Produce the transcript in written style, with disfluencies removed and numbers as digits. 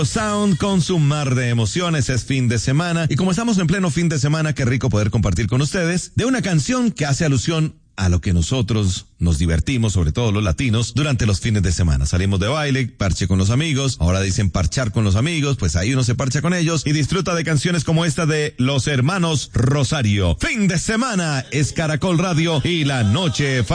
Sound con su mar de emociones. Es fin de semana y como estamos en pleno fin de semana, qué rico poder compartir con ustedes de una canción que hace alusión a lo que nosotros nos divertimos, sobre todo los latinos, durante los fines de semana. Salimos de baile, parche con los amigos, ahora dicen parchar con los amigos, pues ahí uno se parcha con ellos y disfruta de canciones como esta de los hermanos Rosario. Fin de semana es Caracol Radio y la noche